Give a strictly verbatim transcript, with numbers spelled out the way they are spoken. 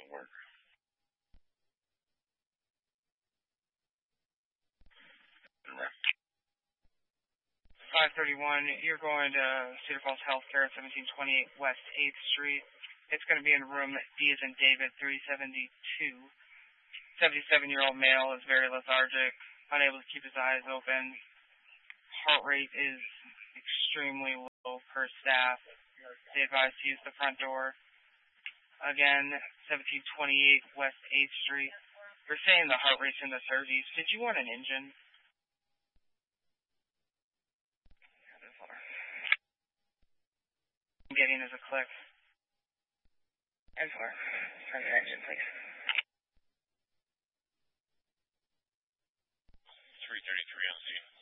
work. five thirty-one, you're going to Cedar Falls Healthcare at seventeen twenty-eight West eighth Street. It's going to be in room D as in David, three seventy-two. seventy-seven-year-old male is very lethargic, unable to keep his eyes open. Heart rate is extremely low per staff. They advise to use the front door. Again, seventeen twenty-eight West eighth Street. You're saying the heart rate's in the thirties. Did you want an engine? I'm getting is a click. ten four. Start the engine, please.